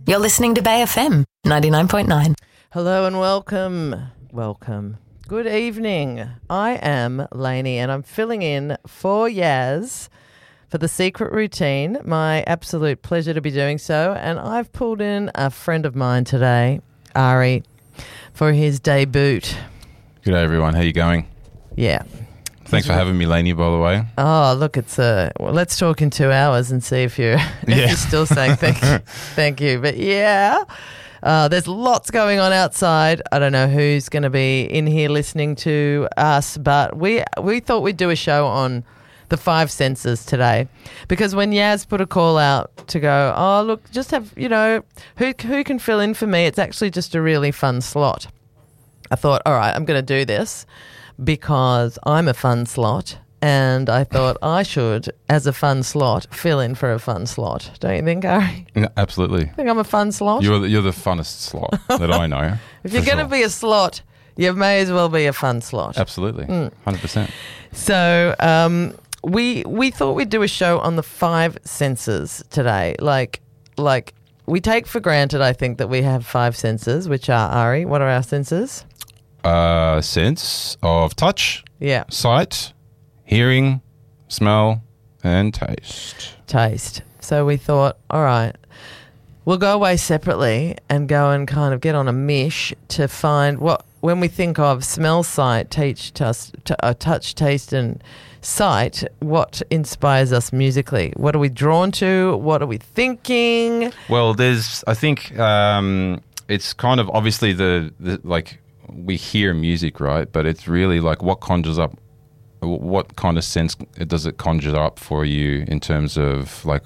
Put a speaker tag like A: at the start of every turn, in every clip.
A: You're listening to Bay FM 99.9.
B: Hello and welcome. Good evening. I am Lainey and I'm filling in for Yaz for The Secret Routine. My absolute pleasure to be doing so. And I've pulled in a friend of mine today, Ari, for his debut.
C: Good day, everyone. How you going?
B: Yeah.
C: Thanks for having me, Lainey, by the way.
B: Oh, look, let's talk in 2 hours and see if you're still saying thank you. But yeah, there's lots going on outside. I don't know who's going to be in here listening to us, but we thought we'd do a show on the five senses today, because when Yaz put a call out to go, oh, look, just have, who can fill in for me? It's actually just a really fun slot. I thought, all right, I'm going to do this because I'm a fun slot, and I thought I should, as a fun slot, fill in for a fun slot. Don't you think, Ari?
C: Yeah, absolutely.
B: Think I'm a fun slot?
C: You're the funnest slot that I know.
B: If you're going to be a slot, you may as well be a fun slot.
C: Absolutely. 100%.
B: So we thought we'd do a show on the five senses today. Like we take for granted, I think, that we have five senses, which are, Ari, what are our senses?
C: Sense of touch,
B: Yeah.
C: sight, hearing, smell, and taste.
B: So we thought, all right, we'll go away separately and go and kind of get on a mish to find what, when we think of smell, sight, touch, taste, and sight, what inspires us musically? What are we drawn to? What are we thinking?
C: Well, I think it's kind of obviously the like we hear music, right? But it's really like what conjures up, what kind of sense does it conjure up for you in terms of, like,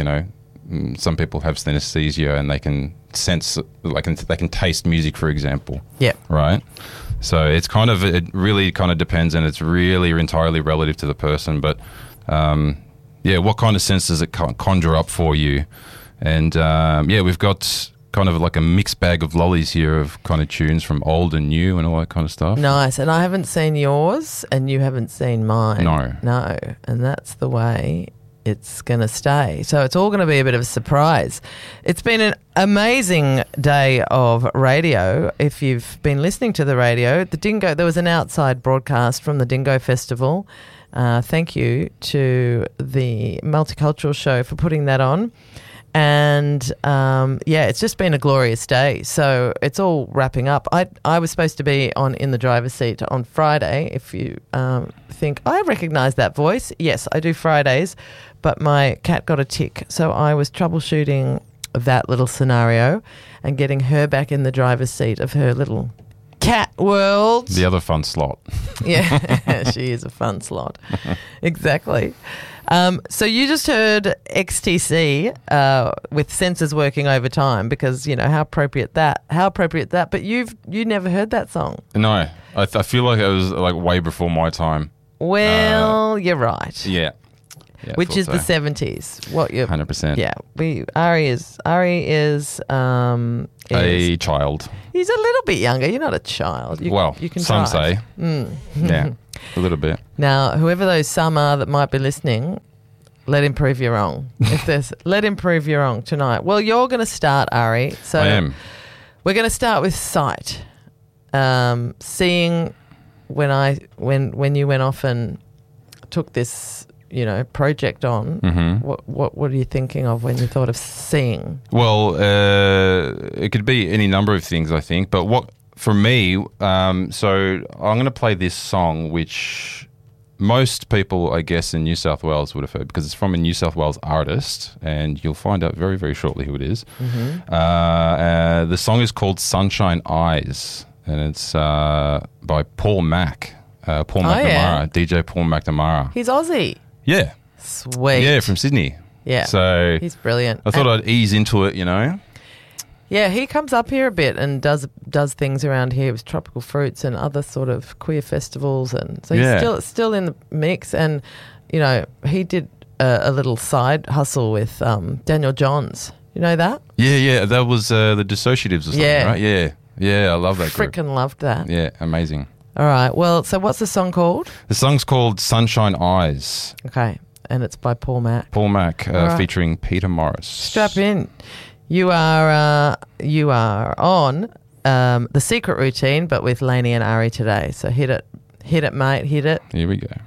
C: some people have synesthesia and they can sense, like they can taste music, for example.
B: Yeah.
C: Right? So it really kind of depends, and it's really entirely relative to the person. But what kind of sense does it conjure up for you? And we've got kind of like a mixed bag of lollies here of kind of tunes from old and new and all that kind of stuff.
B: Nice. And I haven't seen yours and you haven't seen mine. No. And that's the way it's going to stay. So it's all going to be a bit of a surprise. It's been an amazing day of radio. If you've been listening to the radio, there was an outside broadcast from the Dingo Festival. Thank you to the Multicultural Show for putting that on. And, it's just been a glorious day. So it's all wrapping up. I was supposed to be in the driver's seat on Friday. If you think, I recognise that voice. Yes, I do Fridays, but my cat got a tick. So I was troubleshooting that little scenario and getting her back in the driver's seat of her little cat world.
C: The other fun slot.
B: Yeah, she is a fun slot. Exactly. So you just heard XTC with sensors working over time, because how appropriate that. But you never heard that song.
C: No, I feel like it was like way before my time.
B: Well, you're right.
C: Yeah,
B: which is the 70s.
C: 100%.
B: Yeah, Ari is
C: a child.
B: He's a little bit younger. You're not a child. You can
C: some
B: drive.
C: say. Yeah, a little bit.
B: Now, whoever those some are that might be listening, let him prove you wrong. Let him prove you wrong tonight. Well, you're going to start, Ari. So
C: I am.
B: We're going to start with sight. Seeing when you went off and took this project on, what are you thinking of when you thought of seeing?
C: Well, it could be any number of things, I think. But for me, so I'm going to play this song, which most people, I guess, in New South Wales would have heard, because it's from a New South Wales artist, and you'll find out very, very shortly who it is. The song is called Sunshine Eyes, and it's by Paul Mac. Paul McNamara, DJ Paul McNamara.
B: He's Aussie.
C: Yeah.
B: Sweet.
C: Yeah, from Sydney.
B: Yeah.
C: So
B: he's brilliant.
C: I thought I'd ease into it,
B: Yeah, he comes up here a bit and does things around here with tropical fruits and other sort of queer festivals, and so he's still in the mix. And he did a little side hustle with Daniel Johns. You know that?
C: Yeah, that was the Dissociatives or something, right? Yeah, I love that group.
B: Freaking loved that.
C: Yeah, amazing.
B: All right. Well, so what's the song called?
C: The song's called Sunshine Eyes.
B: Okay. And it's by Paul Mac.
C: Paul Mac, featuring Peter Morris.
B: Strap in. You are on The Secret Routine, but with Lainey and Ari today. So hit it, mate, hit it.
C: Here we go.